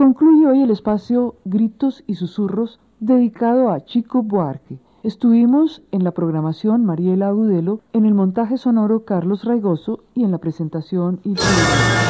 Concluye hoy el espacio Gritos y Susurros dedicado a Chico Buarque. Estuvimos en la programación Mariela Agudelo, en el montaje sonoro Carlos Raigoso y en la presentación Ilse.